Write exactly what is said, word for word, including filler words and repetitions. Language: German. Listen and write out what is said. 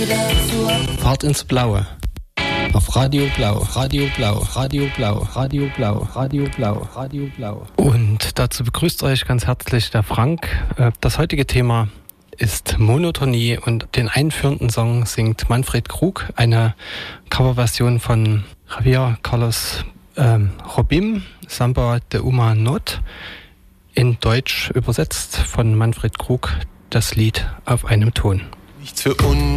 Fahrt ins Blaue. Auf Radio Blau, Radio Blau, Radio Blau, Radio Blau, Radio Blau, Radio Blau. Und dazu begrüßt euch ganz herzlich der Frank. Das heutige Thema ist Monotonie und den einführenden Song singt Manfred Krug, eine Coverversion von Javier Carlos ähm, Jobim, Samba de Uma Not, in Deutsch übersetzt von Manfred Krug, das Lied auf einem Ton. Nichts für uns.